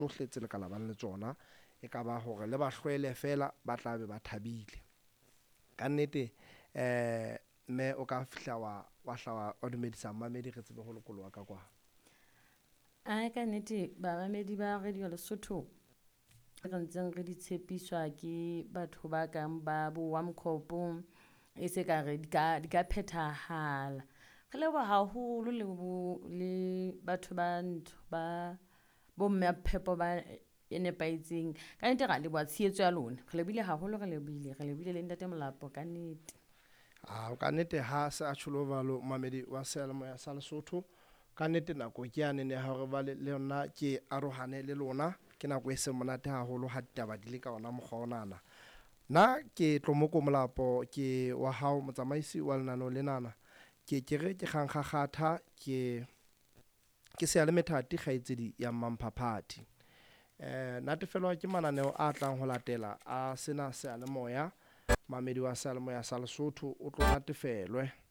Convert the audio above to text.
tsohle tse le ka labang le tsona, e ka ba hore le ba hlwele fela ba tla be ba thabile. Ka nnete mme o ka fihla wa hla wa dumedisa mamedi re tsebe ho lokoloha ka kwa. Ka nnete bamamedi ba Radio Lesotho re ntseng re di tshepiswa ke batho ba kang ba bo Wamcop e se ka re di ka phethahala. Re lebo haholo le batho ba ntho ba bo mmaphepo ba e nepaetseng. Ka nnete ga le bua tshehetso ya lona, re lebile haholo, re lebile le Ntate Molapo ka nnete. Ka nnete ha se a tsholovalo mamedi wa seyalemoya sa Lesotho, ka nnete nako ke yane ne ha re ba le yona ke arohane le lona, ke nako e se monate haholo ha ditaba di le ka ona mokgwa onana. Na ke Tlomoko Molapo, ke wa hao motsamaisi wa lenaneo lenana. Ke re ke kgankgakgatha ke Seale Methati kgaitsedi ya Mamphaphati. Natefelwa ke mananeo a tlang ho latela a sena seyalemoya. Mamedi wa seyalemoya sa Lesotho o tlo natefelwe.